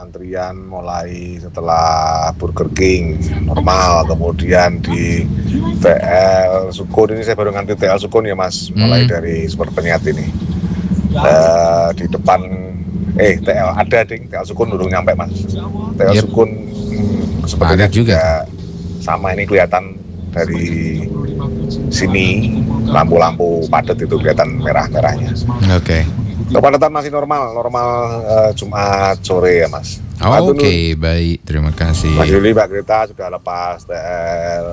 antrian mulai setelah Burger King normal, kemudian di TL Sukun ini saya baru ngantri TL Sukun ya Mas, mulai dari Super Penyat ini. Di depan TL ada ding, TL Sukun belum nyampe Mas. TL Sukun sepertinya juga sama, ini kelihatan dari sini lampu-lampu padat itu kelihatan merah-merahnya. Oke. Kepadatan masih normal Jumat sore ya Mas. Oke, baik, terima kasih. Mas Yuli, Mbak Grita sudah lepas TL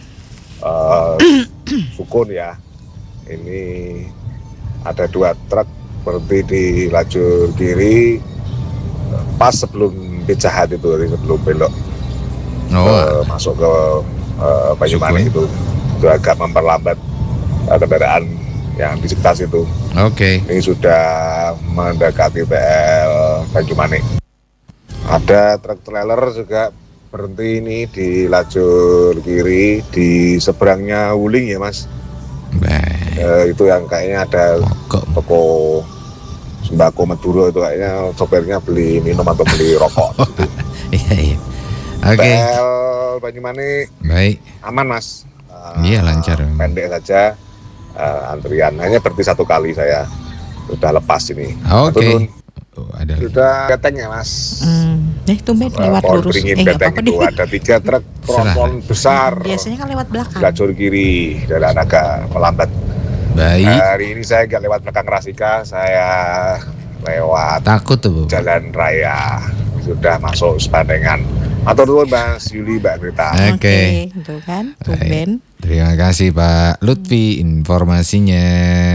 Sukun ya. Ini ada 2 truk berhenti di lajur kiri pas sebelum Pizza Hut itu, sebelum belok masuk ke Banyumanik itu agak memperlambat kendaraan yang di sekitar situ. Oke. Ini sudah mendekati TL Banyumanik. Ada truk trailer juga berhenti ini di lajur kiri di seberangnya Wuling ya Mas. Itu yang kayaknya ada toko sembako Madura itu, kayaknya sopirnya beli minum atau beli rokok. Iya. Oke. TL Banyumanik baik, aman Mas. Iya, lancar. Pendek saja antrian, hanya berhenti 1 kali saya sudah lepas ini. Oke. Sudah beteng ya Mas. Tumben lewat lurus. Beteng itu ada 3 truk tronton besar. Biasanya kan lewat belakang. Lajur kiri dan agak melambat. Baik. Hari ini saya nggak lewat belakang Rasika, saya lewat takut tuh jalan raya. Sudah masuk Sepandengan. Atau dulu Mas Yuli, Mbak Grita. Oke. Itu kan, tumben. Terima kasih Pak Lutfi informasinya.